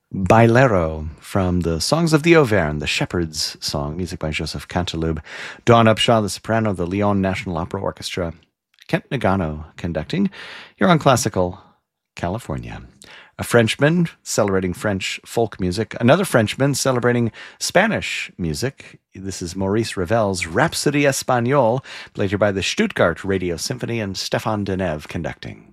Bailero from the Songs of the Auvergne, the Shepherd's Song, music by Joseph Canteloube. Dawn Upshaw, the soprano of the Lyon National Opera Orchestra. Kent Nagano conducting. Here on Classical California. A Frenchman celebrating French folk music. Another Frenchman celebrating Spanish music. This is Maurice Ravel's Rhapsody Espagnole, played here by the Stuttgart Radio Symphony and Stefan Deneve conducting.